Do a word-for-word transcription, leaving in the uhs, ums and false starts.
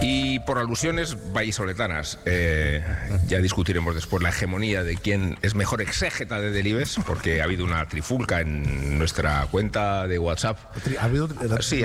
Y por alusiones vallisoletanas, eh, ya discutiremos después la hegemonía de quién es mejor exégeta de Delibes, porque ha habido una trifulca en nuestra cuenta de WhatsApp. ¿Ha habido, Sí,